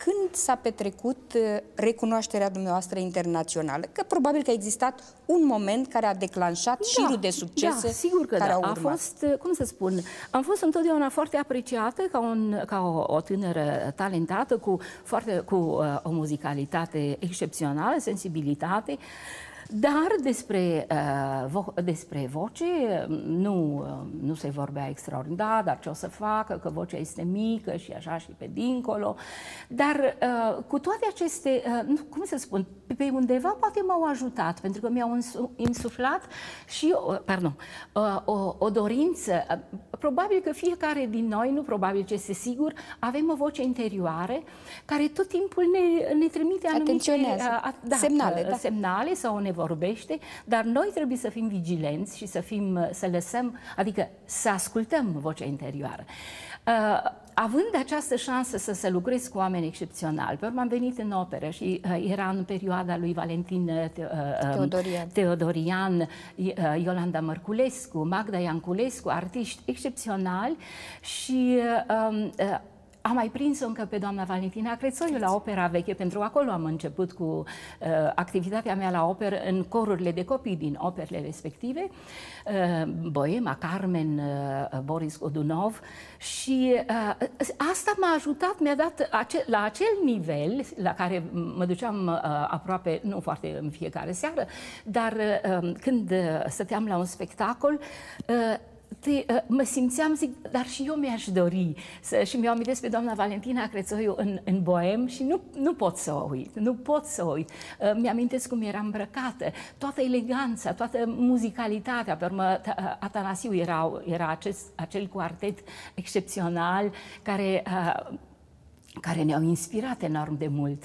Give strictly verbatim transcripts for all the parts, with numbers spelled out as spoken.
când s-a petrecut recunoașterea dumneavoastră internațională? Că probabil că a existat un moment care a declanșat da, șirul de succese da, sigur că care da. au A urmat. fost, cum să spun, am fost întotdeauna foarte apreciată ca, un, ca o, o tânără talentată cu, foarte, cu uh, o muzicalitate excepțională, sensibilitate. Dar despre, uh, vo despre voce nu, uh, nu se vorbea extraordinar, dar ce o să facă, că vocea este mică și așa și pe dincolo. Dar uh, cu toate aceste, uh, nu, cum să spun, pe undeva poate m-au ajutat, pentru că mi-au insuflat și, uh, pardon, uh, o, o dorință. Uh, probabil că fiecare din noi, nu probabil, ce este sigur, avem o voce interioară care tot timpul ne, ne trimite anumite uh, da, semnale, uh, da. semnale sau ne vorbește, dar noi trebuie să fim vigilenți și să fim, să lăsăm, adică să ascultăm vocea interioară. Uh, având această șansă să, să lucrez cu oameni excepționali, pe urmă am venit în operă și uh, era în perioada lui Valentin uh, Teodorian, Teodorian uh, Iolanda Mărculescu, Magda Ianculescu, artiști excepționali și uh, uh, am mai prins-o încă pe doamna Valentina Crețoiu la Opera Veche, pentru că acolo am început cu uh, activitatea mea la operă, în corurile de copii din operele respective, uh, Boema, Carmen, uh, Boris Godunov, și uh, asta m-a ajutat, mi-a dat ace la acel nivel la care mă duceam uh, aproape, nu foarte în fiecare seară, dar uh, când uh, stăteam la un spectacol, uh, Te, uh, mă simțeam, zic, dar și eu mi-aș dori să, și mi-o amintesc pe doamna Valentina Crețoiu în, în Boem și nu, nu pot să o uit, nu pot să o uit. Uh, mi-amintesc cum era îmbrăcată, toată eleganța, toată muzicalitatea, pe urmă Atanasiu era, era acest, acel cuartet excepțional care, uh, care ne-au inspirat enorm de mult.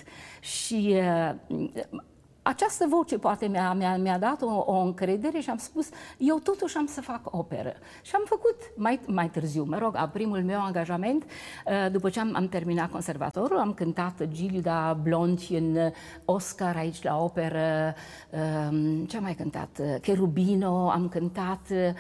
Și uh, această voce poate mi-a mi mi dat o, o încredere și am spus, eu totuși am să fac operă. Și am făcut mai, mai târziu, mă rog, primul meu angajament, după ce am, am terminat conservatorul, am cântat Gilda Blonci în Oscar aici la operă, ce am mai cântat? Cherubino, am cântat.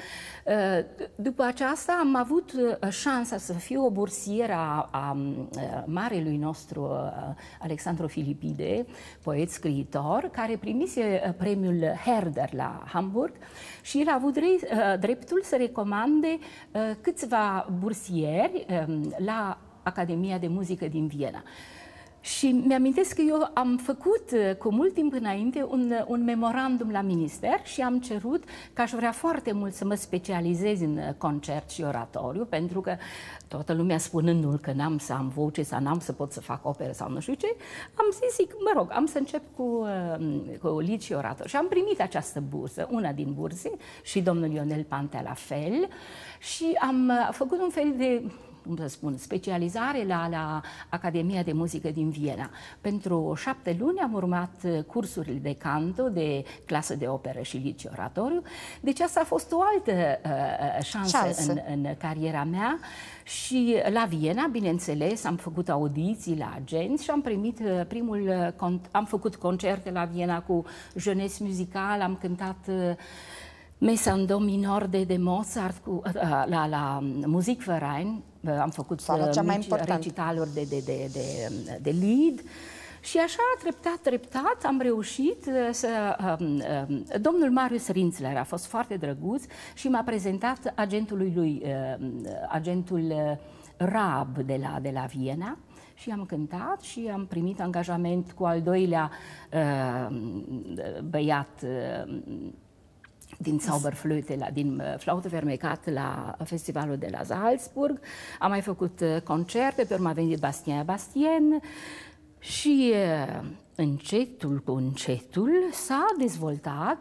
După aceasta am avut șansa să fiu o bursieră a, a marelui nostru Alexandru Filipide, poet, scriitor, care primise premiul Herder la Hamburg și el a avut dreptul să recomande câțiva bursieri la Academia de Muzică din Viena. Și mi-amintesc că eu am făcut cu mult timp înainte un, un memorandum la minister și am cerut că aș vrea foarte mult să mă specializez în concert și oratoriu, pentru că toată lumea spunându-mi că n-am să am voce sau n-am să pot să fac operă sau nu știu ce, am zis, zic, mă rog, am să încep cu, cu lied și oratoriu. Și am primit această bursă, una din burse, și domnul Ionel Pantea la fel, și am făcut un fel de, cum să spun, specializare la, la Academia de Muzică din Viena. Pentru șapte luni am urmat cursurile de canto, de clasă de operă și lied și oratoriu. Deci asta a fost o altă uh, șansă, șansă. În, în cariera mea. Și la Viena, bineînțeles, am făcut audiții la agenți și am primit primul, am făcut concerte la Viena cu Jeunesse Musicale, am cântat Messa în do minor de, de Mozart cu, la, la Musikverein, am făcut mici recitaluri de, de, de, de, de lead. Și așa, treptat, treptat, am reușit să... Um, um, domnul Marius Rinzler a fost foarte drăguț și m-a prezentat agentului lui, uh, agentul Raab de la, de la Viena, și am cântat și am primit angajament cu al doilea uh, băiat uh, din Zauberflöte, la, din flaută fermecată la festivalul de la Salzburg. Am mai făcut concerte, pe urmă a venit Bastien Bastien. Și încetul cu încetul s-a dezvoltat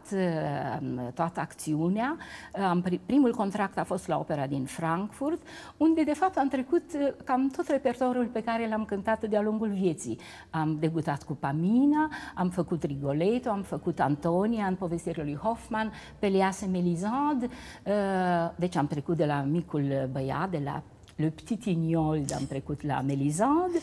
toată acțiunea. Primul contract a fost la opera din Frankfurt, unde de fapt am trecut cam tot repertoriul pe care l-am cântat de-a lungul vieții. Am debutat cu Pamina, am făcut Rigoletto, am făcut Antonia în povestirea lui Hoffmann, Pelléas et Mélisande, deci am trecut de la micul băiat, de la Le Petit Ignol, am trecut la Mélisande,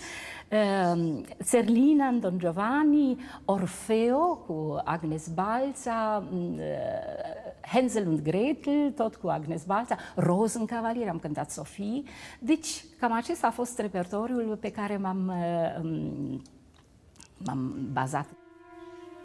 uh, Zerlina în Don Giovanni, Orfeo cu Agnes Balza, uh, Hänsel und Gretel, tot cu Agnes Balța, Rosenkavalier, am cântat Sofie. Deci, cam acesta a fost repertoriul pe care m-am, m-am bazat.